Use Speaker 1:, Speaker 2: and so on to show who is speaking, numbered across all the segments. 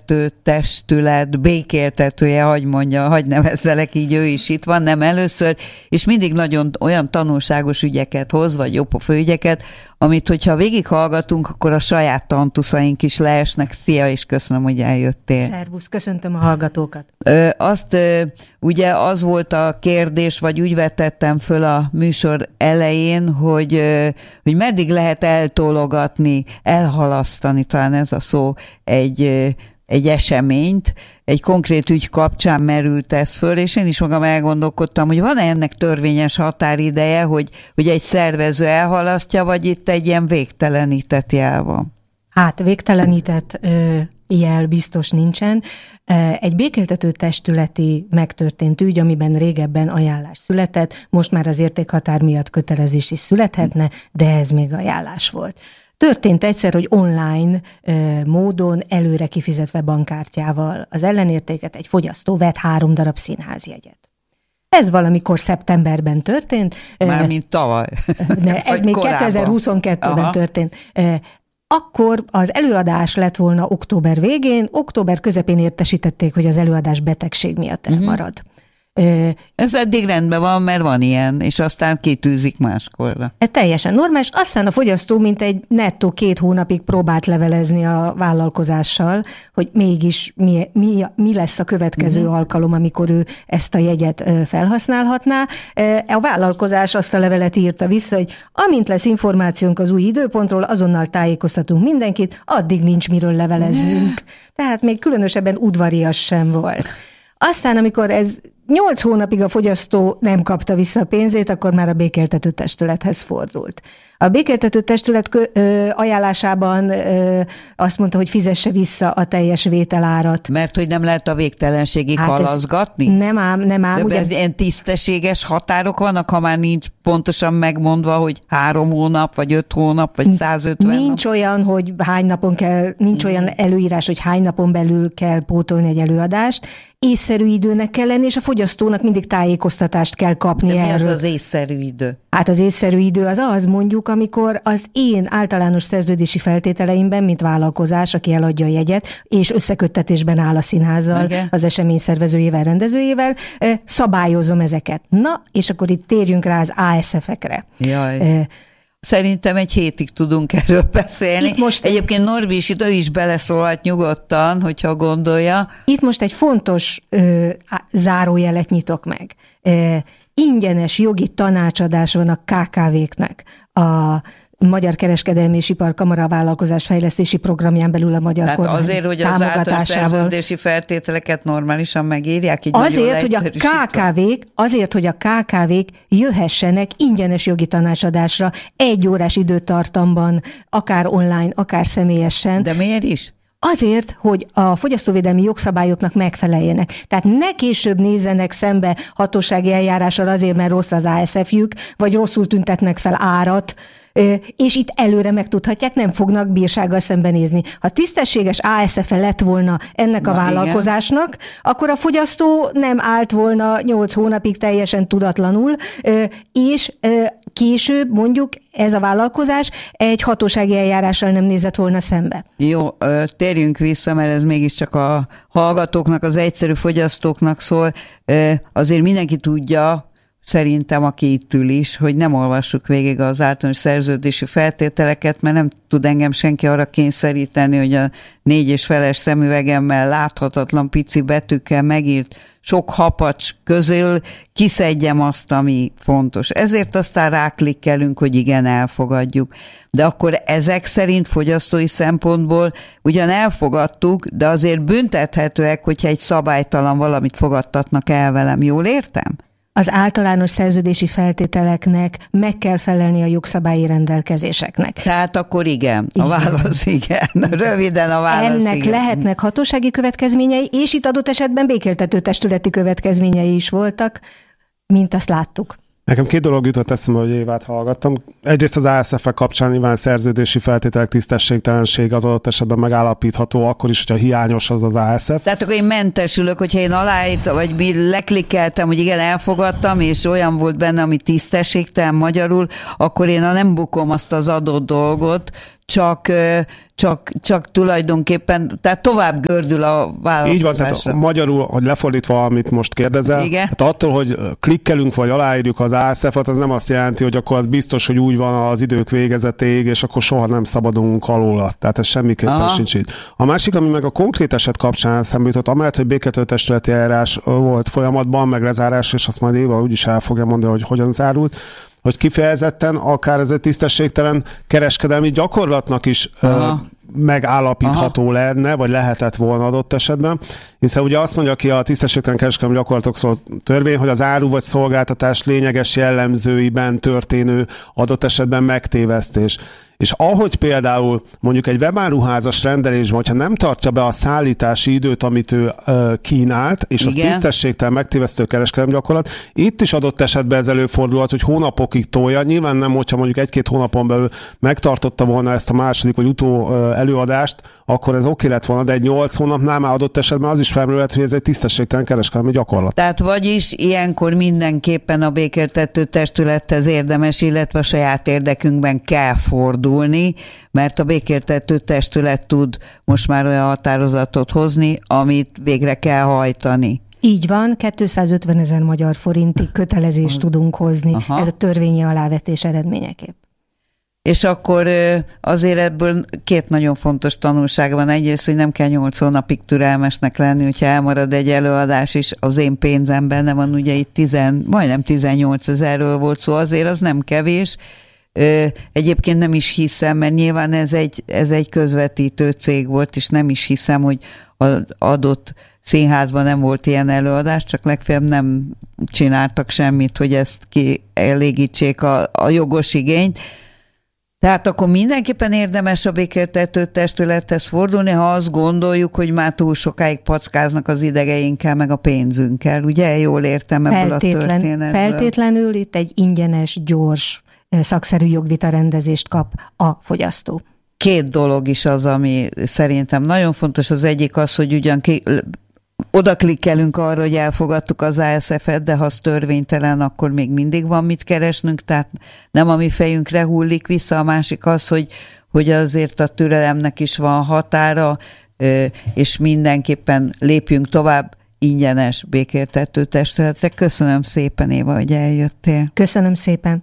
Speaker 1: Békéltető Testület békéltetője, hagy nevezzelek így, ő is itt van, nem először, és mindig nagyon olyan tanulságos ügyeket hoz, vagy jópofa ügyeket, amit, hogyha végighallgatunk, akkor a saját tantuszaink is leesnek. Szia, és köszönöm, hogy eljöttél.
Speaker 2: Szervusz, köszöntöm a hallgatókat.
Speaker 1: Ugye az volt a kérdés, vagy úgy vetettem föl a műsor elején, hogy meddig lehet eltologatni, elhalasztani, talán ez a szó, egy eseményt, egy konkrét ügy kapcsán merült ez föl, és én is magam elgondolkodtam, hogy van-e ennek törvényes határideje, hogy egy szervező elhalasztja, vagy itt egy ilyen végtelenített jel van?
Speaker 2: Hát végtelenített jel biztos nincsen. Egy békéltető testületi megtörtént ügy, amiben régebben ajánlás született, most már az értékhatár miatt kötelezés is születhetne, de ez még ajánlás volt. Történt egyszer, hogy online módon előre kifizetve bankkártyával az ellenértéket egy fogyasztó vett 3 darab színházjegyet. Ez valamikor szeptemberben történt.
Speaker 1: Mármint tavaly.
Speaker 2: Ez még 2022-ben történt. Akkor az előadás lett volna október végén, október közepén értesítették, hogy az előadás betegség miatt elmarad.
Speaker 1: Ez eddig rendben van, mert van ilyen, és aztán kitűzik máskorra.
Speaker 2: Teljesen normális. Aztán a fogyasztó mintegy nettó 2 hónapig próbált levelezni a vállalkozással, hogy mégis mi lesz a következő alkalom, amikor ő ezt a jegyet felhasználhatná. A vállalkozás azt a levelet írta vissza, hogy amint lesz információnk az új időpontról, azonnal tájékoztatunk mindenkit, addig nincs miről leveleznünk. Tehát még különösebben udvarias sem volt. Aztán, amikor ez 8 hónapig a fogyasztó nem kapta vissza a pénzét, akkor már a békéltető testülethez fordult. A békéltető testület ajánlásában azt mondta, hogy fizesse vissza a teljes vételárat.
Speaker 1: Mert hogy nem lehet a végtelenségig halaszgatni?
Speaker 2: Nem ám.
Speaker 1: De ilyen tisztességes határok vannak, ha már nincs pontosan megmondva, hogy 3 hónap, vagy 5 hónap, vagy 150
Speaker 2: Nincs
Speaker 1: nap.
Speaker 2: olyan, hogy hány napon kell, nincs olyan előírás, hogy hány napon belül kell pótolni egy előadást. Észszerű időnek kell lenni, és a fogyasztónak mindig tájékoztatást kell kapni
Speaker 1: erről.
Speaker 2: De
Speaker 1: mi az észszerű idő?
Speaker 2: Hát az észszerű idő az mondjuk, amikor az én általános szerződési feltételeimben, mint vállalkozás, aki eladja a jegyet, és összeköttetésben áll a színházzal, az esemény szervezőjével, rendezőjével, szabályozom ezeket. Na, és akkor itt térjünk rá az ASF-ekre.
Speaker 1: Jaj. Szerintem egy hétig tudunk erről beszélni. Egyébként Norbi is itt, ő is beleszólhat nyugodtan, hogyha gondolja.
Speaker 2: Itt most egy fontos zárójelet nyitok meg. Ingyenes jogi tanácsadás van a KKV-knek. A Magyar Kereskedelmi és Iparkamara vállalkozás fejlesztési programján belül a magyar kormány
Speaker 1: azért, hogy az általános szerződési feltételeket normálisan megírják? Így
Speaker 2: azért, hogy a KKV-k jöhessenek ingyenes jogi tanácsadásra 1 órás időtartamban, akár online, akár személyesen.
Speaker 1: De miért is?
Speaker 2: Azért, hogy a fogyasztóvédelmi jogszabályoknak megfeleljenek. Tehát ne később nézzenek szembe hatósági eljárással azért, mert rossz az ASF-jük, vagy rosszul tüntetnek fel árat, és itt előre megtudhatják, nem fognak bírsággal szembenézni. Ha tisztességes ASF-e lett volna ennek a vállalkozásnak, akkor a fogyasztó nem állt volna 8 hónapig teljesen tudatlanul, és később mondjuk ez a vállalkozás egy hatósági eljárással nem nézett volna szembe.
Speaker 1: Jó, térjünk vissza, mert ez mégiscsak a hallgatóknak, az egyszerű fogyasztóknak szól. Azért mindenki tudja, szerintem, aki itt ül is, hogy nem olvassuk végig az általános szerződési feltételeket, mert nem tud engem senki arra kényszeríteni, hogy a 4,5-es szemüvegemmel láthatatlan pici betűkkel megírt sok hapacs közül kiszedjem azt, ami fontos. Ezért aztán ráklikkelünk, hogy igen, elfogadjuk. De akkor ezek szerint fogyasztói szempontból ugyan elfogadtuk, de azért büntethetőek, hogyha egy szabálytalan valamit fogadtatnak el velem. Jól értem?
Speaker 2: Az általános szerződési feltételeknek meg kell felelni a jogszabályi rendelkezéseknek.
Speaker 1: Tehát akkor igen, a válasz igen. Röviden a válasz
Speaker 2: ennek
Speaker 1: igen.
Speaker 2: Lehetnek hatósági következményei, és itt adott esetben békéltető testületi következményei is voltak, mint azt láttuk.
Speaker 3: Nekem 2 dolog jutott eszembe, hogy Évát hallgattam. Egyrészt az ASF-ek kapcsán nyilván szerződési feltételek tisztességtelenség az adott esetben megállapítható, akkor is, hogyha hiányos az ASF.
Speaker 1: Tehát akkor én mentesülök, hogyha én aláírtam, vagy leklikkeltem, hogy igen, elfogadtam, és olyan volt benne, ami tisztességtelen magyarul, akkor én nem bukom azt az adott dolgot, csak tulajdonképpen, tehát tovább gördül a vállalkozásra.
Speaker 3: Így van, tehát magyarul, hogy lefordítva, amit most kérdezel, hát attól, hogy klikkelünk vagy aláírjuk az ASF-et, az nem azt jelenti, hogy akkor az biztos, hogy úgy van az idők végezetéig, és akkor soha nem szabadulunk alóla. Tehát ez semmiképpen sincs így. A másik, ami meg a konkrét eset kapcsán eszembe jutott, amellett, hogy béketőtestületi eljárás volt folyamatban, meg lezárás, és azt majd Éva úgyis el fogja mondani, hogy hogyan zárult, hogy kifejezetten akár ez egy tisztességtelen kereskedelmi gyakorlatnak is megállapítható lenne, vagy lehetett volna adott esetben, hiszen ugye azt mondja ki a tisztességtelen kereskedelmi gyakorlatok szóló törvény, hogy az áru vagy szolgáltatás lényeges jellemzőiben történő adott esetben megtévesztés. És ahogy például mondjuk egy webáruházas rendelésben, hogyha nem tartja be a szállítási időt, amit ő kínált, és az tisztességtelen megtévesztő kereskedelmi gyakorlat, itt is adott esetben ez előfordulhat, hogy hónapokig tolja. Nyilván nem, hogyha mondjuk 1-2 hónapon belül megtartotta volna ezt a második vagy előadást, akkor ez oké lett volna, de egy 8 hónapnál már adott esetben az is felmerülhet, hogy ez egy tisztességtelen kereskedelmi gyakorlat.
Speaker 1: Tehát vagyis ilyenkor mindenképpen a békéltető testülethez érdemes, illetve a saját érdekünkben kell fordulni, mert a békéltető testület tud most már olyan határozatot hozni, amit végre kell hajtani.
Speaker 2: Így van, 250 000 magyar forintig kötelezést tudunk hozni. Ez a törvényi alávetés eredményeképp.
Speaker 1: És akkor azért ebből 2 nagyon fontos tanulság van. Egyrészt, hogy nem kell 8 hónapig türelmesnek lenni, hogyha elmarad egy előadás is, az én pénzem benne van, ugye itt majdnem 18 000-ről volt szó, azért az nem kevés. Egyébként nem is hiszem, mert nyilván ez egy közvetítő cég volt, és nem is hiszem, hogy az adott színházban nem volt ilyen előadás, csak legfeljebb nem csináltak semmit, hogy ezt kielégítsék a jogos igényt. Tehát akkor mindenképpen érdemes a békéltető testülethez fordulni, ha azt gondoljuk, hogy már túl sokáig packáznak az idegeinkkel, meg a pénzünkkel. Ugye jól értem ebből a történetből?
Speaker 2: Feltétlenül itt egy ingyenes, gyors, szakszerű jogvita rendezést kap a fogyasztó.
Speaker 1: 2 dolog is az, ami szerintem nagyon fontos. Az egyik az, hogy ugyan oda klikkelünk arra, hogy elfogadtuk az ASF-et, de ha az törvénytelen, akkor még mindig van mit keresnünk, tehát nem a mi fejünkre hullik vissza. A másik az, hogy azért a türelemnek is van határa, és mindenképpen lépjünk tovább ingyenes békéltető testületre. Köszönöm szépen, Éva, hogy eljöttél.
Speaker 2: Köszönöm szépen.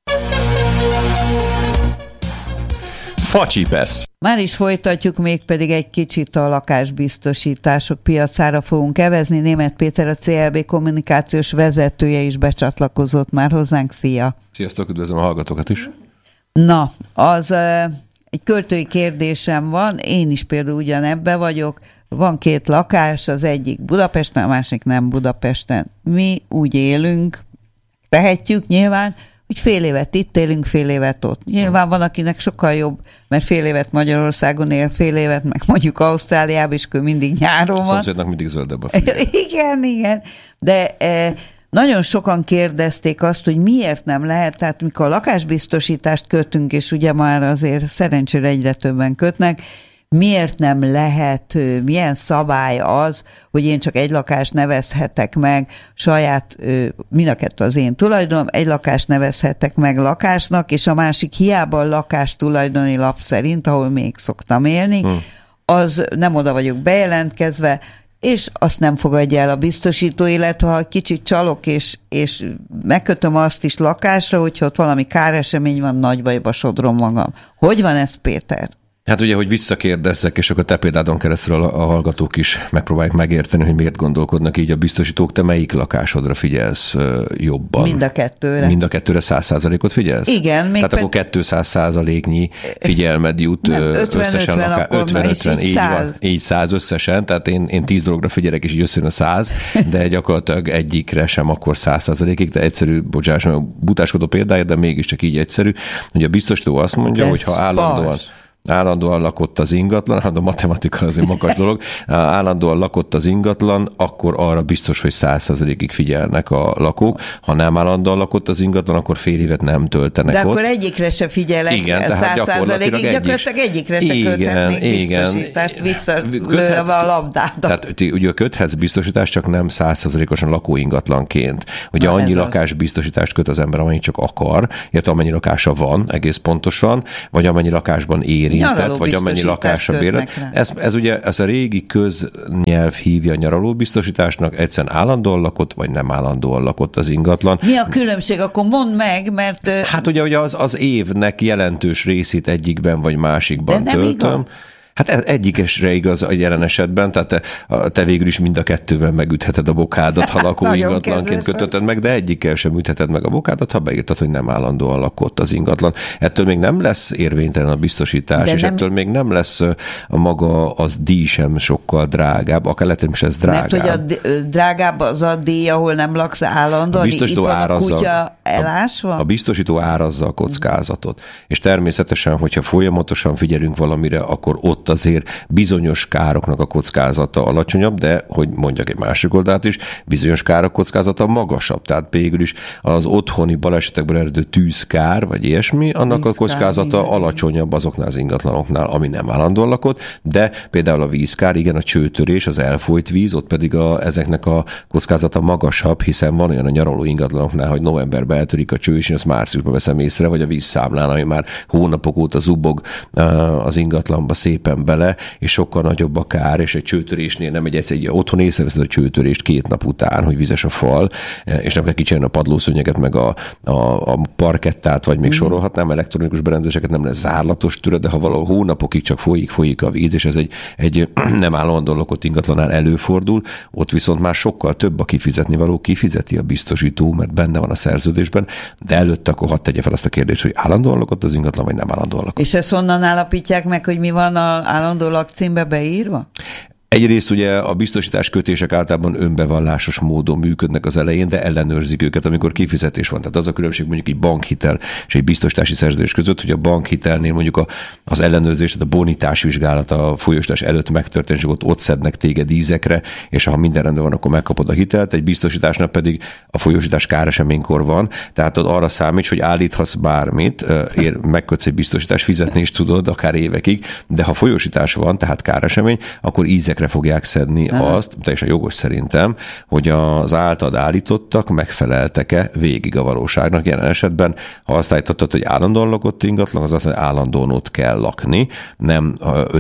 Speaker 4: Facsipesz.
Speaker 1: Már is folytatjuk, mégpedig egy kicsit a lakásbiztosítások piacára fogunk evezni. Németh Péter, a CLB kommunikációs vezetője is becsatlakozott már hozzánk. Szia!
Speaker 4: Sziasztok, üdvözlöm a hallgatókat is!
Speaker 1: Na, az egy költői kérdésem van, én is például ugyanebbe vagyok. Van 2 lakás, az egyik Budapesten, a másik nem Budapesten. Mi úgy élünk, tehetjük nyilván, hogy fél évet itt élünk, fél évet ott. Nyilván van, akinek sokkal jobb, mert fél évet Magyarországon él, fél évet meg mondjuk Ausztráliában, és akkor mindig nyáron van.
Speaker 4: Szomszédnak mindig zöldebb a figyelme.
Speaker 1: Igen. De nagyon sokan kérdezték azt, hogy miért nem lehet, tehát mikor a lakásbiztosítást kötünk, és ugye már azért szerencsére egyre többen kötnek, miért nem lehet, milyen szabály az, hogy én csak egy lakást nevezhetek meg saját, mind a 2 az én tulajdonom, egy lakást nevezhetek meg lakásnak, és a másik hiába a lakás tulajdoni lap szerint, ahol még szoktam élni, az nem oda vagyok bejelentkezve, és azt nem fogadja el a biztosító, illetve ha kicsit csalok, és megkötöm azt is lakásra, hogyha ott valami káresemény van, nagy bajba sodrom magam. Hogy van ez, Péter?
Speaker 4: Hát ugye, hogy visszakérdezzek, és akkor te példádon keresztül a hallgatók is megpróbálják megérteni, hogy miért gondolkodnak így a biztosítók. Te melyik lakásodra figyelsz jobban?
Speaker 1: Mind a 2-re.
Speaker 4: Mind a 2-re 100%-ot figyelsz?
Speaker 1: Igen.
Speaker 4: Tehát akkor 200%-nyi figyelmed jut összesen. 50-50, így 100 összesen. Tehát én 10 dologra figyelek, és így összejön a 100, de gyakorlatilag egyikre sem akkor 100%-ig, de egyszerű, bocsánat, butáskodó példáért, de mégiscsak így egyszerű, hogy a biztosító azt mondja, hogy ha állandóan lakott az ingatlan, hát a matematika azért magas dolog, állandóan lakott az ingatlan, akkor arra biztos, hogy 100%-ig figyelnek a lakók. Ha nem állandóan lakott az ingatlan, akkor fél évet nem töltenek ott.
Speaker 1: De akkor egyikre se figyelek,
Speaker 4: igen,
Speaker 1: 100%-ig, gyakorlatilag egyikre se köthetnék biztosítást, visszalőve a labdádat.
Speaker 4: Tehát ugye a köthetsz biztosítást csak nem 100%-osan lakóingatlanként. Ugye annyi lakásbiztosítást köt az ember, amennyi csak akar, illetve amennyi lakása van egész pontosan, vagy amennyi lakásban éri, érintett, vagy amennyi lakásra bérlet. Ez ugye ez a régi köznyelv hívja nyaralóbiztosításnak, egyszerűen állandóan lakott, vagy nem állandóan lakott az ingatlan.
Speaker 1: Mi a különbség? Akkor mondd meg, mert...
Speaker 4: Hát ugye az évnek jelentős részét egyikben vagy másikban töltöm. Hát egyikesre igaz a jelen esetben, tehát te végül is mind a kettővel megütheted a bokádat, ha lakóingatlanként kötötted meg, de egyikkel sem ütheted meg a bokádat, ha beírtad, hogy nem állandóan lakott az ingatlan. Ettől még nem lesz érvénytelen a biztosítás, és ettől még nem lesz a maga az díj sem sokkal drágább, akár lehet, hogy ez drágább.
Speaker 1: Mert hogy a drágább az a díj, ahol nem laksz állandóan, itt van a kutya elásva?
Speaker 4: A biztosító árazza a kockázatot. És természetesen, hogyha folyamatosan figyelünk valamire, akkor ott azért bizonyos károknak a kockázata alacsonyabb, de, hogy mondjak egy másik oldalt is, bizonyos károk kockázata magasabb. Tehát végül is az otthoni balesetekből eredő tűzkár, vagy ilyesmi, annak a kockázata alacsonyabb azoknál az ingatlanoknál, ami nem állandóan lakott, de például a vízkár, igen, a csőtörés, az elfolyt víz, ott pedig ezeknek a kockázata magasabb, hiszen van olyan a nyaraló ingatlanoknál, hogy novemberben eltörik a cső, és én azt márciusban veszem észre, vagy a vízszámlán, ami már hónapok óta zubog az ingatlanba szépen bele, és sokkal nagyobb a kár, és egy csőtörésnél nem egy otthon észreveszed a csőtörést 2 nap után, hogy vizes a fal, és nem kell kicserélni a padlószőnyeget, meg a parkettát, vagy még sorolhatnám, elektronikus berendezéseket, nem lesz zárlatos türet, de ha valahol hónapokig csak folyik a víz, és ez egy nem állandóan lakott ingatlanál előfordul, ott viszont már sokkal több a kifizetni való, kifizeti a biztosító, mert benne van a szerződésben, de előtte akkor hadd tegye fel azt a kérdést, hogy állandóan lakott az ingatlan, vagy nem állandóan lakott.
Speaker 1: És ezt honnan állapítják meg, hogy mi van a állandó lakcímbe beírva?
Speaker 4: Egyrészt ugye a biztosítás kötések általában önbevallásos módon működnek az elején, de ellenőrzik őket, amikor kifizetés van. Tehát az a különbség mondjuk egy bankhitel és egy biztosítási szerződés között, hogy a bankhitelnél mondjuk az ellenőrzés, tehát a bonitás vizsgálat a folyósítás előtt megtörténik, és ott szednek téged ízekre, és ha minden rendben van, akkor megkapod a hitelt, egy biztosításnál pedig a folyósítás káreseménykor van, tehát ott arra számíts, hogy állíthatsz bármit, megkötsz egy biztosítást, fizetni is tudod akár évekig, de ha folyósítás van, tehát káresemény, akkor ízekre fogják szedni azt, teljesen jogos szerintem, hogy az általad állítottak megfeleltek-e végig a valóságnak. Jelen esetben, ha azt állítottad, hogy állandóan lakott ingatlan, az azt, hogy állandóan ott kell lakni, nem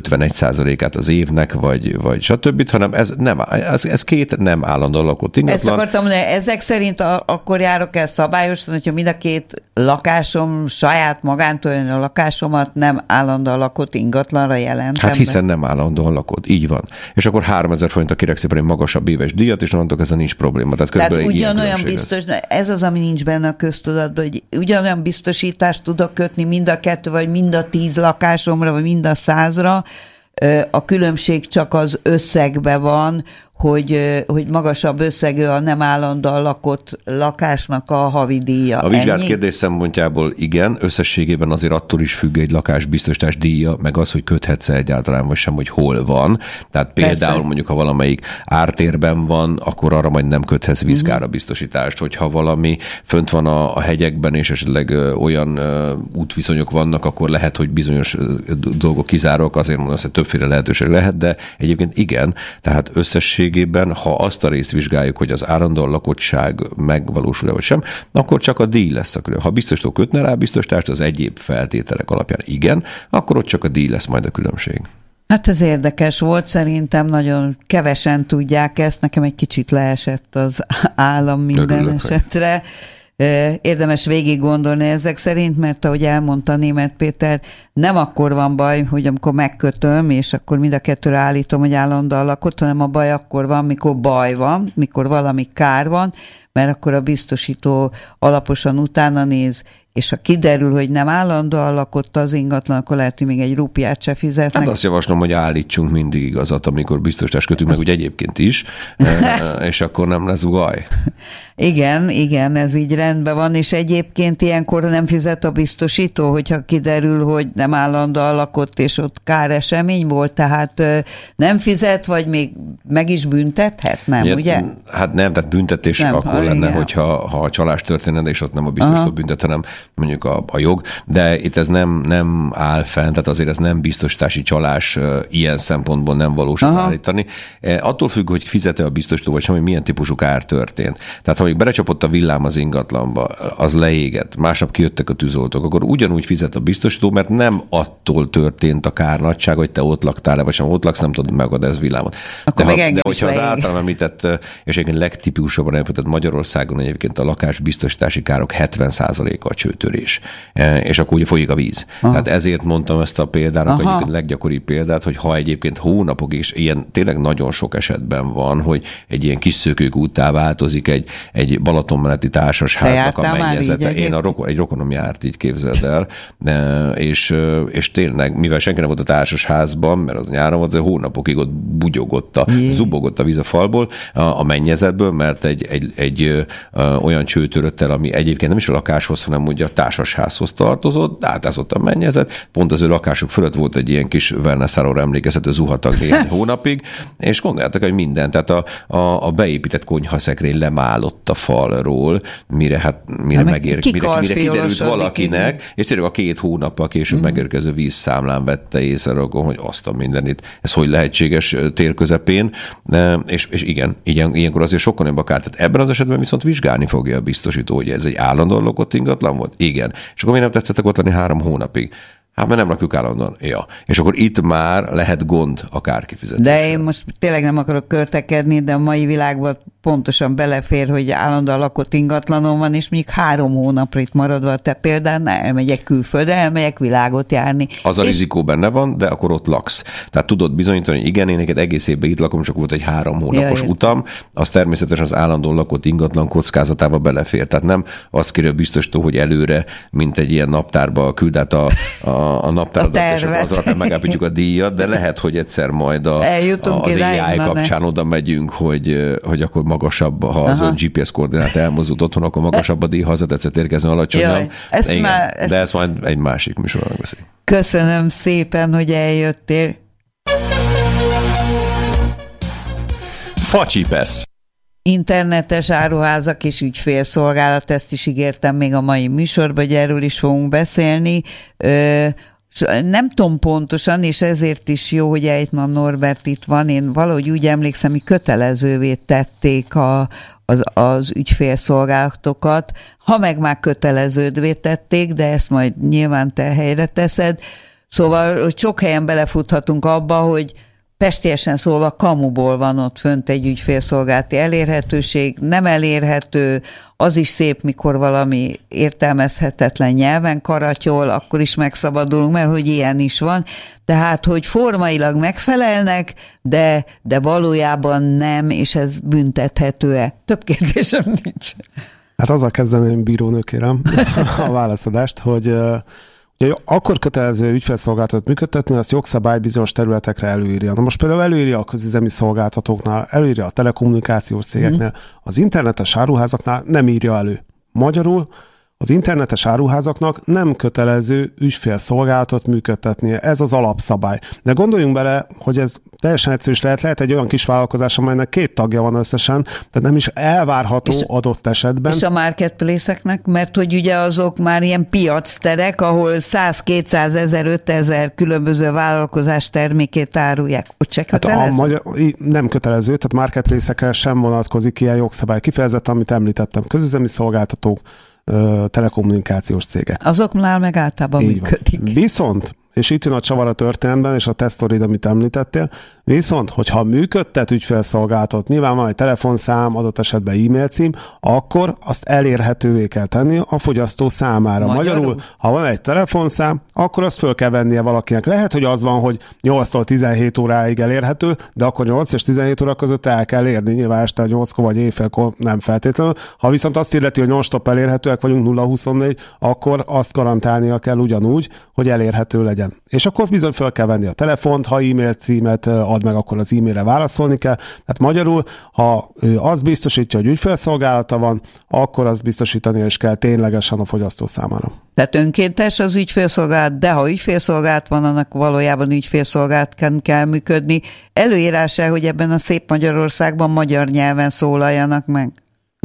Speaker 4: 51%-át az évnek, vagy stb., hanem ez 2 nem állandóan lakott ingatlan.
Speaker 1: Ezt akartam mondani, ezek szerint akkor járok el szabályosan, hogyha mind a 2 lakásom, saját magántulajdonú lakásomat nem állandóan lakott ingatlanra jelentem.
Speaker 4: Hát hiszen nem állandóan lakott, így van. És akkor 3000 forint a kérek szépen egy magasabb éves díjat, és onnantól ezzel nincs probléma. Tehát
Speaker 1: ugyanolyan biztos, ez az, ami nincs benne a köztudatban, hogy ugyanolyan biztosítást tudok kötni mind a 2, vagy mind a 10 lakásomra, vagy mind a 100-ra. A különbség csak az összegben van, hogy magasabb összegű a nem állandóan lakott lakásnak a havidíja.
Speaker 4: A vizsgált kérdés szempontjából igen, összességében azért attól is függ egy lakásbiztosítás díja, meg az, hogy köthetsz egyáltalán, vagy sem, hogy hol van. Tehát például persze, mondjuk, ha valamelyik ártérben van, akkor arra majd nem köthetsz vízkára biztosítást, hogyha valami fönt van a hegyekben, és esetleg olyan útviszonyok vannak, akkor lehet, hogy bizonyos dolgok kizárók, azért mondom, hogy többféle lehetőség lehet, de egyébként igen, tehát összességében, ha azt a részt vizsgáljuk, hogy az állandóan lakottság megvalósul-e vagy sem, akkor csak a díj lesz a különbség. Ha biztosító kötne rá biztosítást, az egyéb feltételek alapján igen, akkor ott csak a díj lesz majd a különbség.
Speaker 1: Hát ez érdekes volt, szerintem nagyon kevesen tudják ezt, nekem egy kicsit leesett az állam minden esetre. Érdemes végig gondolni ezek szerint, mert ahogy elmondta Németh Péter, nem akkor van baj, hogy amikor megkötöm, és akkor mind a 2-re állítom, hogy állandóan lakott, hanem a baj akkor van, mikor baj van, mikor valami kár van, mert akkor a biztosító alaposan utána néz, és ha kiderül, hogy nem állandóan lakott az ingatlan, akkor lehet, hogy még egy rupiát se fizetnek.
Speaker 4: Hát azt javaslom, hogy állítsunk mindig igazat, amikor biztosítást kötünk, meg úgy egyébként is, és akkor nem lesz baj.
Speaker 1: Igen, ez így rendben van, és egyébként ilyenkor nem fizet a biztosító, hogyha kiderül, hogy nem állandóan lakott, és ott káresemény volt, tehát nem fizet, vagy még meg is büntethet, nem, ugye?
Speaker 4: Hát nem, tehát büntetés nem, akkor lenne, hogyha a csalás történne, és ott nem a biztosító büntet, hanem mondjuk a jog, de itt ez nem áll fenn, tehát azért ez nem biztosítási csalás ilyen szempontból nem valós állítani. Attól függ, hogy fizet-e a biztosító, vagy sem, hogy milyen típusú kár történt. Tehát ha még belecsapott a villám az ingatlanba, az leégett, másnap kijöttek a tűzoltók, akkor ugyanúgy fizet a biztosító, mert nem attól történt a kár nagysága, hogy te ott laktál-e, vagy sem ott laksz, nem tudod megadni ez villámot. De hogyha az általam említett, és egyébként legtipikusabban említett Magyarországon egyébként a lakásbiztosítási károk 70%-a a csőtörés. És akkor ugye folyik a víz. Tehát ezért mondtam ezt a példának, egyébként leggyakoribb példát, hogy ha egyébként hónapokig, és ilyen tényleg nagyon sok esetben van, hogy egy ilyen kis szökőkúttá változik egy Balatonmeneti társasháznak a mennyezete. Én egy rokonom járt, így képzeld el, és tényleg, mivel senki nem volt a társasházban, mert az nyáron volt, hónapokig ott bugyogott, zubogott a víz a falból, a mennyezetből, mert egy olyan cső törött el, ami egyébként nem is a lakáshoz, hanem ugye a társasházhoz tartozott, átázott a mennyezet, pont az ő lakásuk fölött volt egy ilyen kis Werner emlékezető zuhatag néhány hónapig, és gondoljátok, hogy minden, tehát a beépített konyhaszekrény lemálott a falról, mire kiderült valakinek, és tényleg a 2 hónappal később megérkező vízszámlán vette észre, hogy azt a mindenit, ez hogy lehetséges tél közepén, és igen, ilyenkor azért sokkal nagyobb a kár. Tehát ebben az esetben viszont vizsgálni fogja a biztosító, hogy ez egy állandóan lakott ingatlan volt? Igen. És akkor miért nem tetszettek ott lenni 3 hónapig? Hát mert nem lakjuk állandóan. Ja. És akkor itt már lehet gond a kárkifizetés.
Speaker 1: De én most tényleg nem akarok körtekedni, de a mai világban pontosan belefér, hogy állandóan lakott ingatlanon van, és mondjuk 3 hónapra itt maradva a te példán, elmegyek külföldre, elmegyek világot járni.
Speaker 4: Az a rizikó benne van, de akkor ott laksz. Tehát tudod bizonyítani, hogy igen, én neked egész évben itt lakom, csak volt egy 3 hónapos utam, az természetesen az állandóan lakott ingatlan kockázatába belefér. Tehát nem azt kérő biztosító, hogy előre, mint egy ilyen naptárba küld át a naptáradat, és akkor megállapítjuk a díjat, de lehet, hogy egyszer majd az AI kapcsán oda megyünk, hogy akkor magasabb, ha az ön GPS koordinát elmozdult otthon, akkor magasabb a díj, ha tetszett érkezni alacsonyan. De ezt majd egy másik műsorban beszél.
Speaker 1: Köszönöm szépen, hogy eljöttél.
Speaker 5: Facsipesz.
Speaker 1: Internetes áruházak és ügyfélszolgálat, ezt is ígértem még a mai műsorban, hogy erről is fogunk beszélni. Nem tudom pontosan, és ezért is jó, hogy Ejtman Norbert itt van. Én valahogy úgy emlékszem, hogy kötelezővé tették az ügyfélszolgálatokat, ha meg már köteleződvé tették, de ezt majd nyilván te helyre teszed. Szóval hogy sok helyen belefuthatunk abba, hogy pestiesen szólva kamuból van ott fönt egy ügyfélszolgálati elérhetőség, nem elérhető, az is szép, mikor valami értelmezhetetlen nyelven karatyol, akkor is megszabadulunk, mert hogy ilyen is van. Tehát, hogy formailag megfelelnek, de valójában nem, és ez büntethető-e? Több kérdésem nincs.
Speaker 3: Hát azzal kezdeném, bírónő, kérem, a válaszadást, hogy ugye, akkor kötelező ügyfélszolgáltatót működtetni, azt jogszabály bizonyos területekre előírja. Na most például előírja a közüzemi szolgáltatóknál, előírja a telekommunikációs cégeknél, az internetes áruházaknál nem írja elő. Magyarul az internetes áruházaknak nem kötelező ügyfélszolgálatot működtetnie. Ez az alapszabály. De gondoljunk bele, hogy ez teljesen egyszerű is lehet egy olyan kis vállalkozás, amelynek 2 tagja van összesen, tehát nem is elvárható adott esetben.
Speaker 1: És a marketplace-eknek, mert hogy ugye azok már ilyen piacterek, ahol 100, 200, 1000, 5000 különböző vállalkozás termékét árulják. Ott se kötelező?
Speaker 3: Nem kötelező, tehát marketplace-ekre sem vonatkozik ilyen jogszabály. Kifejezetten, amit említettem, közüzemi szolgáltatók, telekommunikációs cégek.
Speaker 1: Azoknál meg általában működik.
Speaker 3: Viszont, és itt jön a csavar a történetben, és a tesztorid, amit említettél, viszont, hogyha működtet ügyfélszolgáltatót, nyilván van egy telefonszám, adott esetben e-mail cím, akkor azt elérhetővé kell tenni a fogyasztó számára. Magyarul, ha van egy telefonszám, akkor azt föl kell vennie valakinek. Lehet, hogy az van, hogy 8-tól 17 óráig elérhető, de akkor 8 és 17 óra között el kell érni, nyilván este 8-kor vagy éjfélkor nem feltétlenül. Ha viszont azt illeti, hogy non-stop elérhetőek vagyunk 0-24, akkor azt garantálnia kell ugyanúgy, hogy elérhető legyen. És akkor bizony föl kell venni a telefont, ha e-mail címet ad meg, akkor az e-mailre válaszolni kell. Tehát magyarul, ha ő azt biztosítja, hogy ügyfélszolgálata van, akkor azt biztosítani is kell ténylegesen a fogyasztó számára.
Speaker 1: Tehát önkéntes az ügyfélszolgálat, de ha ügyfélszolgálat van, annak valójában ügyfélszolgálatként kell működni. Előírás-e, hogy ebben a szép Magyarországban magyar nyelven szólaljanak meg?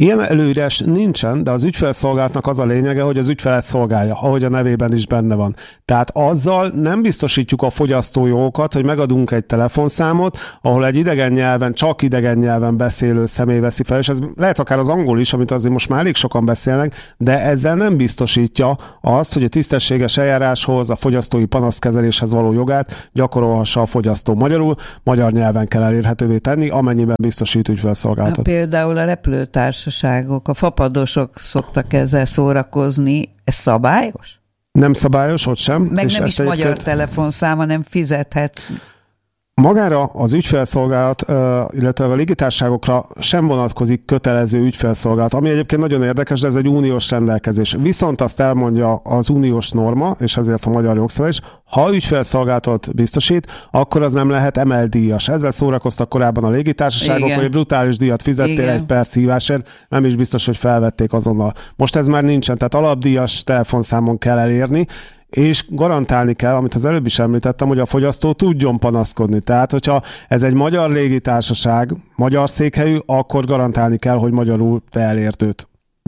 Speaker 3: Ilyen előírás nincsen, de az ügyfélszolgálatnak az a lényege, hogy az ügyfelet szolgálja, ahogy a nevében is benne van. Tehát azzal nem biztosítjuk a fogyasztójogokat, hogy megadunk egy telefonszámot, ahol egy idegen nyelven, csak idegen nyelven beszélő személy veszi fel, és ez lehet akár az angol is, amit azért most már elég sokan beszélnek, de ezzel nem biztosítja azt, hogy a tisztességes eljáráshoz, a fogyasztói panaszkezeléshez való jogát gyakorolhassa a fogyasztó. Magyarul, magyar nyelven kell elérhetővé tenni, amennyiben biztosít ügyfélszolgálatot.
Speaker 1: Például a repülőtársaságok, a fapadosok szoktak ezzel szórakozni. Ez szabályos?
Speaker 3: Nem szabályos, ott sem.
Speaker 1: Meg és nem is magyar telefonszám, hanem fizethetsz.
Speaker 3: Magára az ügyfélszolgálat, illetve a légitársaságokra sem vonatkozik kötelező ügyfélszolgálat, ami egyébként nagyon érdekes, de ez egy uniós rendelkezés. Viszont azt elmondja az uniós norma, és ezért a magyar jogszabály is, ha ügyfélszolgálatot biztosít, akkor az nem lehet emeldíjas. Ezzel szórakoztak korábban a légitársaságok, hogy brutális díjat fizettél egy perc hívásért, nem is biztos, hogy felvették azonnal. Most ez már nincsen, tehát alapdíjas telefonszámon kell elérni, és garantálni kell, amit az előbb is említettem, hogy a fogyasztó tudjon panaszkodni. Tehát, hogyha ez egy magyar légitársaság, magyar székhelyű, akkor garantálni kell, hogy magyarul te elért őt.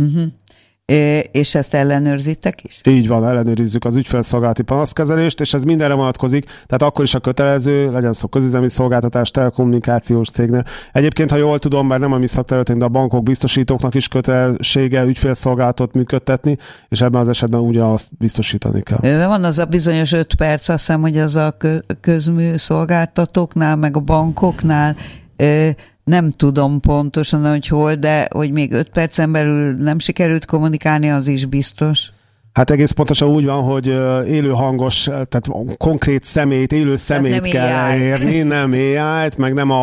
Speaker 1: És ezt ellenőrzitek is?
Speaker 3: Így van, ellenőrizzük az ügyfélszolgálati panaszkezelést, és ez mindenre vonatkozik, tehát akkor is a kötelező, legyen szó közüzemi szolgáltatás, telekommunikációs cégnél. Egyébként, ha jól tudom, bár nem a mi szakterületünk, de a bankok, biztosítóknak is kötelessége ügyfélszolgálatot működtetni, és ebben az esetben ugyanazt biztosítani kell.
Speaker 1: Van az a bizonyos 5 perc, azt hiszem, hogy az a közműszolgáltatóknál, meg a bankoknál nem tudom pontosan, hogy hol, de hogy még 5 percen belül nem sikerült kommunikálni, az is biztos.
Speaker 3: Hát egész pontosan úgy van, hogy élő hangos, tehát konkrét személyt, élő személyt kell elérni, nem AI-t, meg nem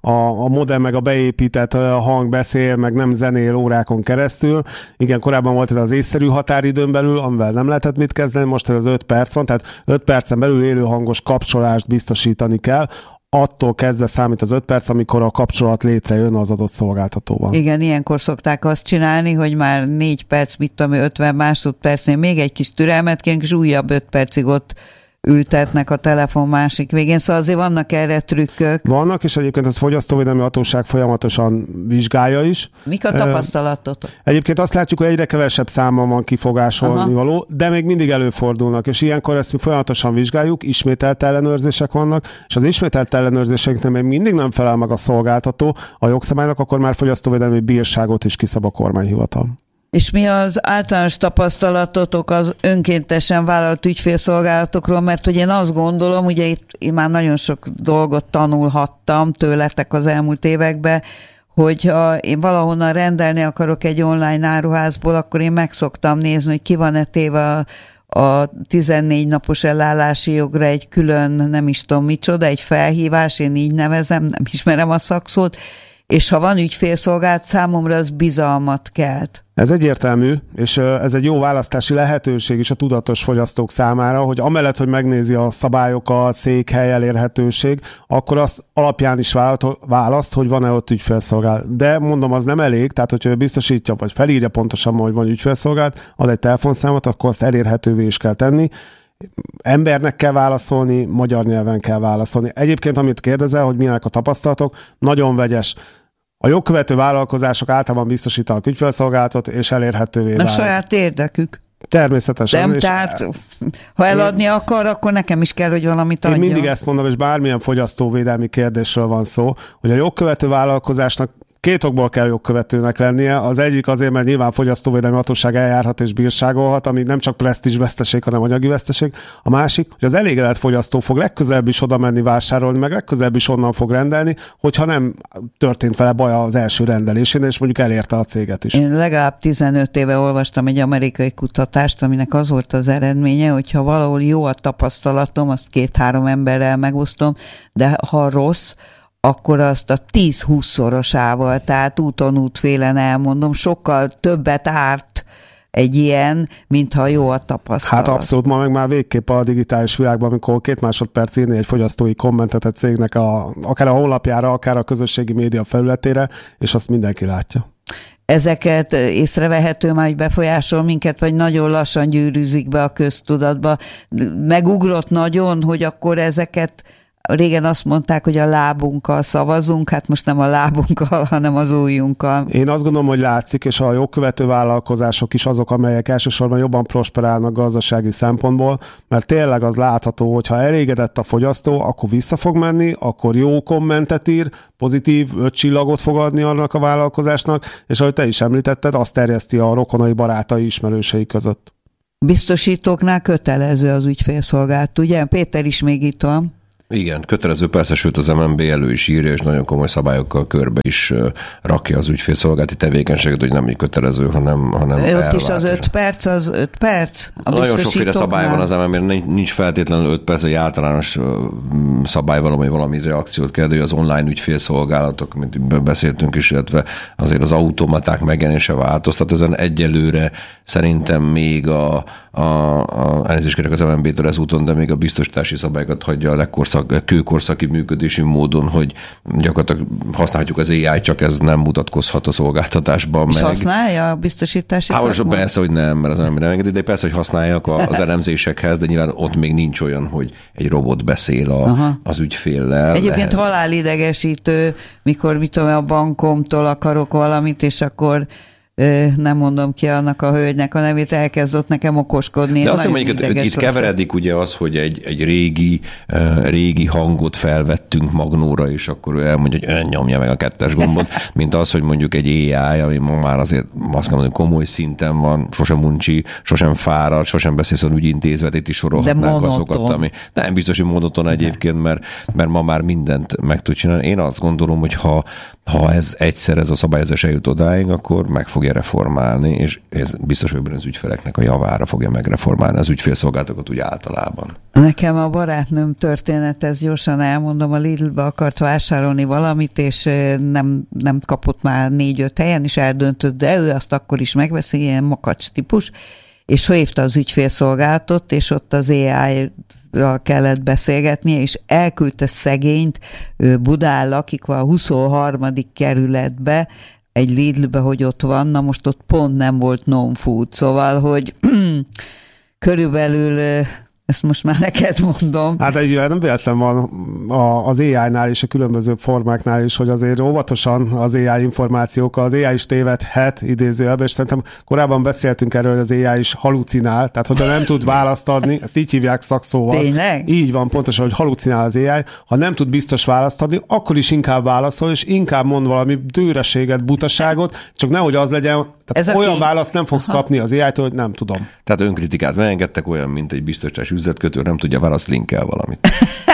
Speaker 3: a modem, meg a beépített hang beszél, meg nem zenél órákon keresztül. Igen, korábban volt ez az észszerű határidőn belül, amivel nem lehetett mit kezdeni, most ez az 5 perc van, tehát 5 percen belül élő hangos kapcsolást biztosítani kell. Attól kezdve számít az 5 perc, amikor a kapcsolat létrejön az adott szolgáltatóval.
Speaker 1: Igen, ilyenkor szokták azt csinálni, hogy már 4 perc, 50 másodpercnél még egy kis türelmet kérünk, és újabb 5 percig ott ültetnek a telefon másik végén, szóval azért vannak erre trükkök.
Speaker 3: Vannak, és egyébként ez fogyasztóvédelmi hatóság folyamatosan vizsgálja is.
Speaker 1: Mik a tapasztalatok?
Speaker 3: Egyébként azt látjuk, hogy egyre kevesebb számban van kifogásolni való, de még mindig előfordulnak, és ilyenkor ezt mi folyamatosan vizsgáljuk, ismételt ellenőrzések vannak, és az ismételt ellenőrzéseknél még mindig nem felel meg a szolgáltató a jogszabálynak, akkor már fogyasztóvédelmi bírságot is kiszab a kormányhivatal.
Speaker 1: És mi az általános tapasztalatotok az önkéntesen vállalt ügyfélszolgálatokról, mert hogy én azt gondolom, ugye itt én már nagyon sok dolgot tanulhattam tőletek az elmúlt években, hogyha én valahonnan rendelni akarok egy online áruházból, akkor én meg szoktam nézni, hogy ki van-e téve a 14 napos elállási jogra egy külön, nem is tudom micsoda, egy felhívás, én így nevezem, nem ismerem a szakszót, és ha van ügyfélszolgálat, számomra az bizalmat kelt.
Speaker 3: Ez egyértelmű, és ez egy jó választási lehetőség is a tudatos fogyasztók számára, hogy amellett, hogy megnézi a szabályokat, székhely, elérhetőség, akkor azt alapján is választ, hogy van-e ott ügyfélszolgálat. De mondom, az nem elég, tehát hogyha ő biztosítja, vagy felírja pontosan, hogy van ügyfélszolgálat, ad egy telefonszámot, akkor azt elérhetővé is kell tenni. Embernek kell válaszolni, magyar nyelven kell válaszolni. Egyébként, amit kérdezel, hogy milyenek a tapasztalatok, nagyon vegyes. A jogkövető vállalkozások általában biztosítanak ügyfélszolgálatot, és elérhetővé válik.
Speaker 1: A saját érdekük.
Speaker 3: Természetesen.
Speaker 1: Nem, tehát ha eladni akar, akkor nekem is kell, hogy valamit adjon.
Speaker 3: Én mindig ezt mondom, és bármilyen fogyasztóvédelmi kérdésről van szó, hogy a jogkövető vállalkozásnak 2 okból kell jogkövetőnek lennie. Az egyik azért, mert nyilván fogyasztóvédelmi hatóság eljárhat és bírságolhat, ami nem csak presztízs veszteség, hanem anyagi veszteség. A másik, hogy az elégedett fogyasztó fog legközelebb is oda menni vásárolni, meg legközelebb is onnan fog rendelni, hogyha nem történt vele baj az első rendelésén, és mondjuk elérte a céget is.
Speaker 1: Én legalább 15 éve olvastam egy amerikai kutatást, aminek az volt az eredménye, hogyha valahol jó a tapasztalatom, azt 2-3 emberrel megosztom, de ha rossz, akkor azt a 10-20-szorosával, tehát úton útfélen elmondom, sokkal többet árt egy ilyen, mintha jó a tapasztalat.
Speaker 3: Hát abszolút, ma meg már végképp a digitális világban, amikor 2 másodperc írni egy fogyasztói kommentet egy cégnek akár a honlapjára, akár a közösségi média felületére, és azt mindenki látja.
Speaker 1: Ezeket észrevehető már, hogy befolyásol minket, vagy nagyon lassan gyűrűzik be a köztudatba. Megugrott nagyon, hogy akkor ezeket régen azt mondták, hogy a lábunkkal szavazunk, hát most nem a lábunkkal, hanem az ujjunkkal.
Speaker 3: Én azt gondolom, hogy látszik, és a jogkövető vállalkozások is azok, amelyek elsősorban jobban prosperálnak gazdasági szempontból, mert tényleg az látható, hogy ha elégedett a fogyasztó, akkor vissza fog menni, akkor jó kommentet ír, pozitív 5 csillagot fog adni annak a vállalkozásnak, és ahogy te is említetted, azt terjeszti a rokonai, barátai, ismerősei között.
Speaker 1: Biztosítóknál kötelező az ügyfélszolgálat, ugye? Péter is még itt van.
Speaker 4: Igen, kötelező persze, sőt az MNB elő is írja, és nagyon komoly szabályokkal körbe is rakja az ügyfélszolgálati tevékenységet, hogy nem így kötelező, hanem
Speaker 1: ott is az 5 perc, az 5 perc?
Speaker 4: Nagyon sokféle szabály van az MNB, nincs feltétlenül 5 perc, egy általános szabály valami reakciót kell, de az online ügyfélszolgálatok, mint beszéltünk is, illetve azért az automaták megjelenése változtat. Ezen egyelőre szerintem még elnézést kérek az MNB-től ezúton, de még a biztosítási szabályokat hagyja a kőkorszaki működési módon, hogy gyakorlatilag használhatjuk az AI, csak ez nem mutatkozhat a szolgáltatásban.
Speaker 1: És használja a biztosítási
Speaker 4: szakmát? Persze, hogy nem, mert az nem engedi, de persze, hogy használják az elemzésekhez, de nyilván ott még nincs olyan, hogy egy robot beszél az ügyféllel.
Speaker 1: Egyébként halálidegesítő, mikor a bankomtól akarok valamit, és akkor nem mondom ki annak a hölgynek a nevét, elkezdett nekem okoskodni.
Speaker 4: De azt mondjuk, hogy itt keveredik ugye az, hogy egy régi hangot felvettünk magnóra, és akkor elmondja, hogy ön nyomja meg a 2-es gombot, mint az, hogy mondjuk egy AI, ami ma már azért azt mondom, komoly szinten van, sosem uncsi, sosem fárad, sosem beszélsz olyan ügyintézet, itt is sorolhatnánk azokat, ami nem biztos, hogy monoton egyébként, mert ma már mindent meg tud csinálni. Én azt gondolom, hogy ha ez a szabályozás eljut odáig, akkor meg fogja reformálni, és ez biztos, hogy az ügyfeleknek a javára fogja megreformálni az ügyfélszolgáltatókat úgy általában.
Speaker 1: Nekem a barátnőm történet, ez gyorsan elmondom, a Lidlbe akart vásárolni valamit, és nem kapott már 4-5 helyen, és eldöntött, de ő azt akkor is megveszi, ilyen makacs típus, és felhívta az ügyfélszolgálatot, és ott az AI-ral kellett beszélgetnie, és elküldte szegényt, Budán lakik, a 23. kerületbe, egy Lidlbe, hogy ott van, na most ott pont nem volt non-food, szóval, hogy körülbelül ezt most már neked mondom.
Speaker 3: Hát nem véletlen van az AI-nál és a különböző formáknál is, hogy azért óvatosan az AI információkkal, az AI is tévedhet idézőjelben, és szerintem korábban beszéltünk erről, hogy az AI is halucinál, tehát hogyha nem tud választ adni, ezt így hívják szakszóval.
Speaker 1: Tényleg?
Speaker 3: Így van, pontosan, hogy halucinál az AI, ha nem tud biztos választ adni, akkor is inkább válaszol, és inkább mond valami dőreséget, butaságot, csak nehogy az legyen, tehát olyan választ nem fogsz kapni az AI-tól, hogy nem tudom.
Speaker 4: Tehát önkritikát megengedtek, olyan, mint egy biztosítási üzletkötő, nem tudja választ, linkel valamit.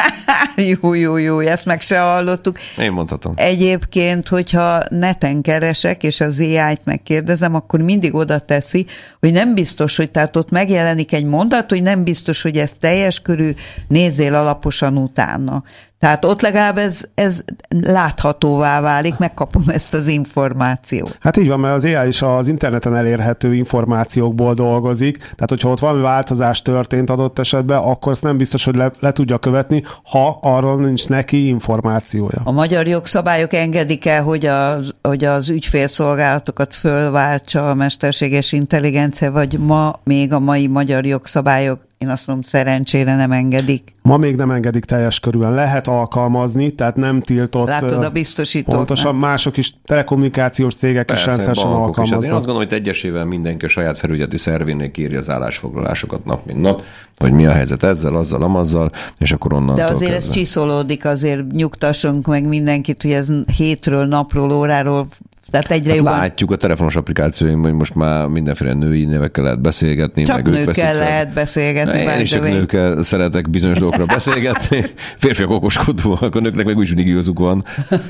Speaker 1: Jó, ezt meg se hallottuk.
Speaker 4: Én mondhatom.
Speaker 1: Egyébként, hogyha neten keresek, és az AI-t megkérdezem, akkor mindig oda teszi, hogy nem biztos, hogy tehát ott megjelenik egy mondat, hogy nem biztos, hogy ez teljes körű, nézzél alaposan utána. Tehát ott legalább ez láthatóvá válik, megkapom ezt az információt.
Speaker 3: Hát így van, mert az AI is az interneten elérhető információkból dolgozik, tehát hogyha ott valami változás történt adott esetben, akkor ezt nem biztos, hogy le tudja követni, ha arról nincs neki információja.
Speaker 1: A magyar jogszabályok engedik el, hogy az ügyfélszolgálatokat fölváltsa a mesterséges intelligencia, vagy még a mai magyar jogszabályok, én azt mondom, szerencsére nem engedik.
Speaker 3: Ma még nem engedik teljes körülön. Lehet alkalmazni, tehát nem tiltott.
Speaker 1: Látod, a biztosítók.
Speaker 3: Pontosan, mások is, telekommunikációs cégek is rendszeresen alkalmaznak.
Speaker 4: Én azt gondolom, hogy egyesével mindenki a saját felügyeleti szervénél kéri az állásfoglalásokat nap mint nap, hogy mi a helyzet ezzel, azzal, amazzal, és akkor onnantól
Speaker 1: De azért ez csiszolódik, azért nyugtassunk meg mindenkit, hogy ez hétről, napról, óráról, tehát egyre jobban...
Speaker 4: Látjuk a telefonos applikációinkban, hogy most már mindenféle női nevekkel lehet beszélgetni.
Speaker 1: Csak
Speaker 4: meg
Speaker 1: nőkkel lehet beszélgetni.
Speaker 4: Én is csak nőkkel szeretek bizonyos dolgokra beszélgetni. Férfiak okoskodóak, a nőknek meg úgy mindig igazuk van.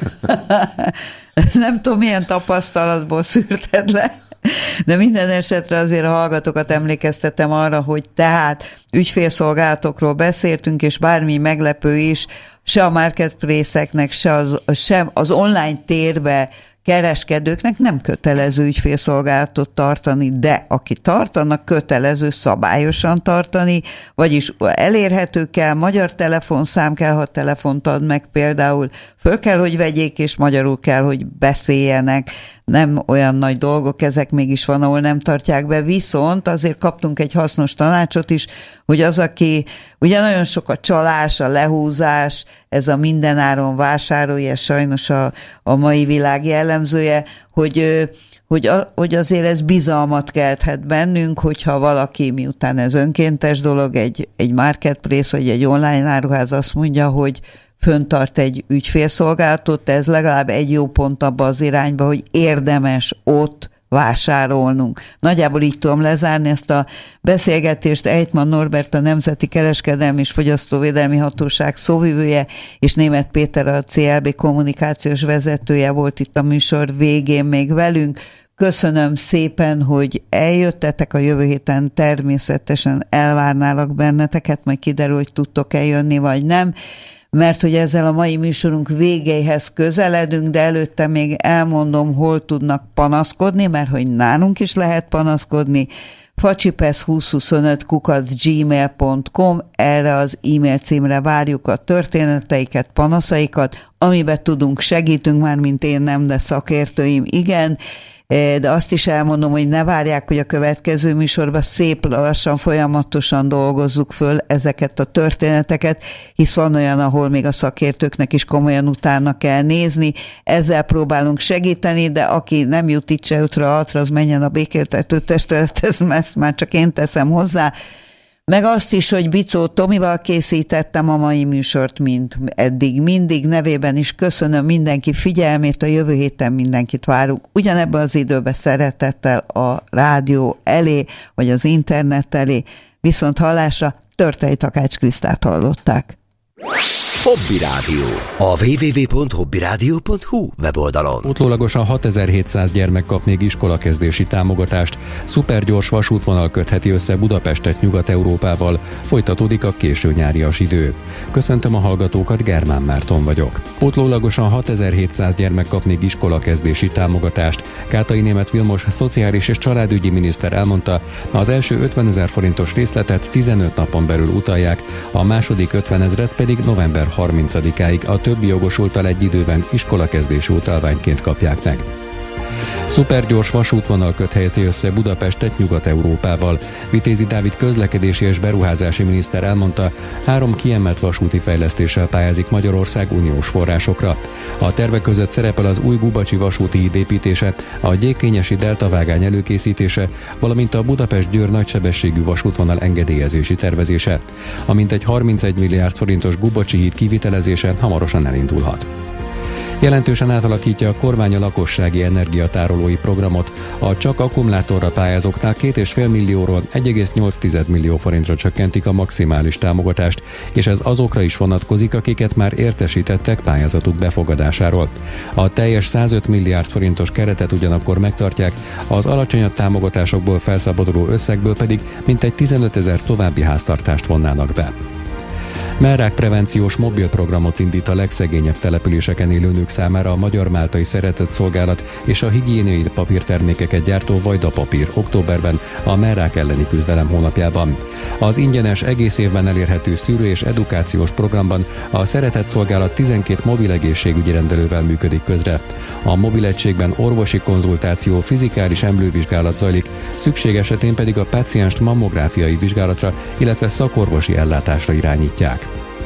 Speaker 1: Nem tudom, milyen tapasztalatból szűrted le. De minden esetre azért a hallgatókat emlékeztetem arra, hogy tehát ügyfélszolgálatokról beszéltünk, és bármi meglepő is, se a marketplace-eknek, se az online térbe kereskedőknek nem kötelező ügyfélszolgálatot tartani, de aki tartanak, kötelező szabályosan tartani, vagyis elérhető kell, magyar telefonszám kell, ha telefont ad meg például, föl kell, hogy vegyék, és magyarul kell, hogy beszéljenek. nem olyan nagy dolgok, ezek mégis van, ahol nem tartják be, viszont azért kaptunk egy hasznos tanácsot is, hogy az, aki ugye nagyon sok a csalás, a lehúzás, ez a mindenáron vásárolja, ez sajnos a mai világ jellemzője, hogy azért ez bizalmat kelthet bennünk, hogyha valaki, miután ez önkéntes dolog, egy marketplace vagy egy online áruház azt mondja, hogy föntart egy ügyfélszolgálatot, ez legalább egy jó pont abba az irányba, hogy érdemes ott vásárolnunk. Nagyjából így tudom lezárni ezt a beszélgetést. Ejtman Norbert, a Nemzeti Kereskedelmi és Fogyasztóvédelmi Hatóság szóvivője, és Németh Péter, a CLB kommunikációs vezetője volt itt a műsor végén még velünk. Köszönöm szépen, hogy eljöttetek, a jövő héten természetesen elvárnálak benneteket, majd kiderül, hogy tudtok-e jönni, vagy nem, mert hogy ezzel a mai műsorunk végéhez közeledünk, de előtte még elmondom, hol tudnak panaszkodni, mert hogy nálunk is lehet panaszkodni. facsipesz2025@gmail.com, erre az e-mail címre várjuk a történeteiket, panaszaikat, amiben tudunk, segítünk, már mint én nem, de szakértőim igen, de azt is elmondom, hogy ne várják, hogy a következő műsorban szép lassan, folyamatosan dolgozzuk föl ezeket a történeteket, hisz van olyan, ahol még a szakértőknek is komolyan utána kell nézni. Ezzel próbálunk segíteni, de aki nem jut itt se jutra, az menjen a békéltető testülethez, ezt már csak én teszem hozzá. Meg azt is, hogy Bicó Tomival készítettem a mai műsort, mint eddig mindig, nevében is köszönöm mindenki figyelmét, a jövő héten mindenkit várunk. Ugyanebben az időben szeretettel a rádió elé, vagy az internet elé, viszont hallásra Törtei Takács Krisztát hallották.
Speaker 5: Hobby Rádió. A www.hobbyradio.hu weboldalon.
Speaker 6: Pótlélagosan 6700 gyermek kap még iskolakezdési támogatást. Szupergyors vasútvonal kötheti össze Budapestet Nyugat-Európával. Folytatódik a késő nyárias idő. Köszöntöm a hallgatókat, Germán Márton vagyok. Pótlélagosan 6700 gyermek kap még iskolakezdési támogatást. Kátai Németh Vilmos szociális és családügyi miniszter elmondta, az első 50 000 forintos részletet 15 napon belül utalják, a második 50 000-et pedig november 30-áig a többi jogosulttal egy időben iskolakezdési utalványként kapják meg. Szupergyors vasútvonal kötheti össze Budapestet Nyugat-Európával. Vitézi Dávid közlekedési és beruházási miniszter elmondta, 3 kiemelt vasúti fejlesztéssel pályázik Magyarország uniós forrásokra. A tervek között szerepel az új Gubacsi vasúti híd építése, a Gyékényesi deltavágány előkészítése, valamint a Budapest-Győr nagysebességű vasútvonal engedélyezési tervezése. A mintegy 31 milliárd forintos Gubacsi híd kivitelezése hamarosan elindulhat. Jelentősen átalakítja a kormány a lakossági energiatárolói programot. A csak akkumulátorra pályázóknál 2,5 millióról 1,8 millió forintra csökkentik a maximális támogatást, és ez azokra is vonatkozik, akiket már értesítettek pályázatuk befogadásáról. A teljes 105 milliárd forintos keretet ugyanakkor megtartják, az alacsonyabb támogatásokból felszabaduló összegből pedig mintegy 15 000 további háztartást vonnának be. Mellrák prevenciós mobilprogramot indít a legszegényebb településeken élő nők számára a Magyar-Máltai Szeretetszolgálat és a higiéniai papírtermékeket gyártó Vajda Papír októberben a mellrák elleni küzdelem hónapjában. Az ingyenes, egész évben elérhető szűrő- és edukációs programban a Szeretetszolgálat 12 mobil egészségügyi rendelővel működik közre. A mobil egységben orvosi konzultáció, fizikális emlővizsgálat zajlik, szükség esetén pedig a pácienst mammográfiai vizsgálatra, illetve szakorvosi ellátásra irányítják.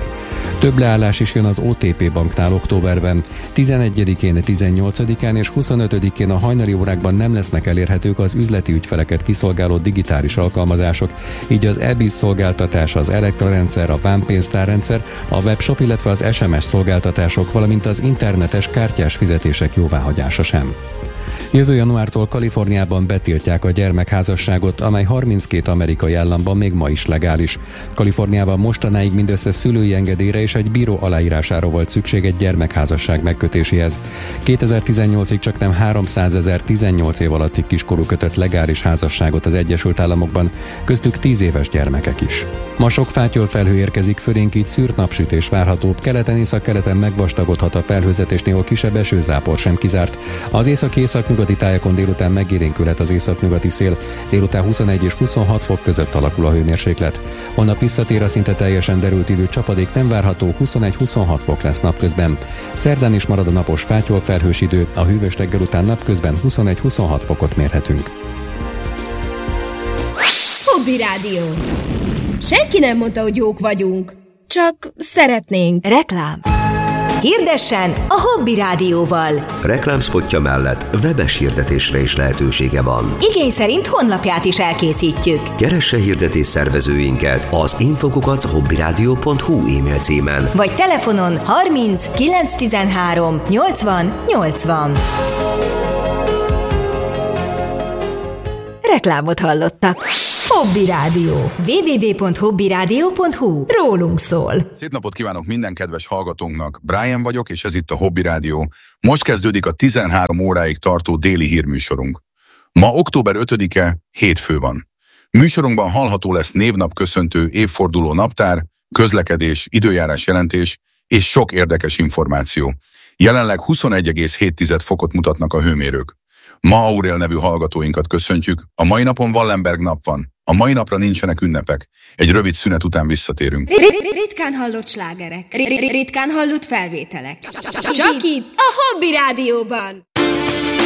Speaker 6: Több leállás is jön az OTP banknál októberben. 11-én, 18-án és 25-én a hajnali órákban nem lesznek elérhetők az üzleti ügyfeleket kiszolgáló digitális alkalmazások, így az e-biz szolgáltatás, az elektrorendszer, a vámpénztárrendszer, a webshop, illetve az SMS szolgáltatások, valamint az internetes kártyás fizetések jóváhagyása sem. Jövő januártól Kaliforniában betiltják a gyermekházasságot, amely 32 amerikai államban még ma is legális. Kaliforniában mostanáig mindössze szülői engedélyre és egy bíró aláírására volt szükség egy gyermekházasság megkötéséhez. 2018-ig csaknem 300 000 18 év alatti kiskorú kötött legális házasságot az Egyesült Államokban, köztük 10 éves gyermekek is. Ma sok fátyolfelhő érkezik, fölénk így szűrt napsütés várható, keleten északkeleten megvastagodhat a felhőzet és néhol kisebb esőzápor sem kizárt. Az északi északnyugati tájakon délután megélénkülhet az északnyugati szél, délután 21 és 26 fok között alakul a hőmérséklet. Holnap visszatér a szinte teljesen derült idő, csapadék nem várható, 21-26 fok lesz napközben. Szerdán is marad a napos fátyol felhős idő, a hűvös reggel után napközben 21-26 fokot mérhetünk.
Speaker 7: Hobby Rádió. Senki nem mondta, hogy jók vagyunk. Csak szeretnénk.
Speaker 8: Reklám. Hirdessen a Hobby Rádióval.
Speaker 5: Reklámspotja mellett webes hirdetésre is lehetősége van.
Speaker 8: Igény szerint honlapját is elkészítjük.
Speaker 5: Keresse hirdetés szervezőinket az info@hobbyradio.hu e-mail címen.
Speaker 8: Vagy telefonon 30 913 80 80. Reklámot hallottak. Hobby Rádió. www.hobbyradio.hu. Rólunk szól.
Speaker 9: Szép napot kívánok minden kedves hallgatónknak. Brian vagyok, és ez itt a Hobby Rádió. Most kezdődik a 13 óráig tartó déli hírműsorunk. Ma október 5-e, hétfő van. Műsorunkban hallható lesz névnapköszöntő, évforduló naptár, közlekedés, időjárás jelentés és sok érdekes információ. Jelenleg 21,7 fokot mutatnak a hőmérők. Ma Aurél nevű hallgatóinkat köszöntjük. A mai napon Wallenberg nap van. A mai napra nincsenek ünnepek. Egy rövid szünet után visszatérünk.
Speaker 7: Ritkán hallott slágerek. Ritkán hallott felvételek. Csak itt a Hobby Rádióban.